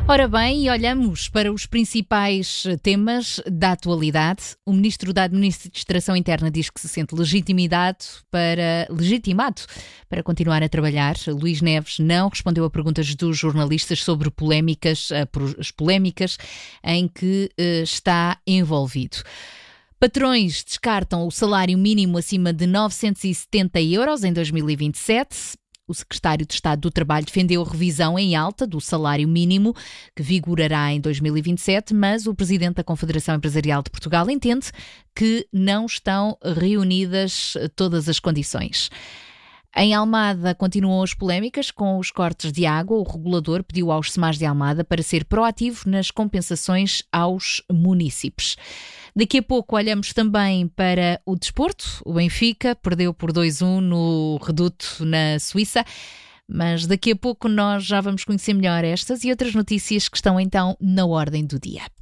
Ora bem, e olhamos para os principais temas da atualidade. O Ministro da Administração Interna diz que se sente legitimado para continuar a trabalhar. Luís Neves não respondeu a perguntas dos jornalistas sobre as polémicas em que está envolvido. Patrões descartam o salário mínimo acima de 970 euros em 2027. O secretário de Estado do Trabalho defendeu a revisão em alta do salário mínimo, que vigorará em 2027, mas o presidente da Confederação Empresarial de Portugal entende que não estão reunidas todas as condições. Em Almada continuam as polémicas com os cortes de água. O regulador pediu aos SEMAS de Almada para ser proativo nas compensações aos munícipes. Daqui a pouco olhamos também para o desporto. O Benfica perdeu por 2-1 no Reduto, na Suíça. Mas daqui a pouco nós já vamos conhecer melhor estas e outras notícias que estão então na ordem do dia.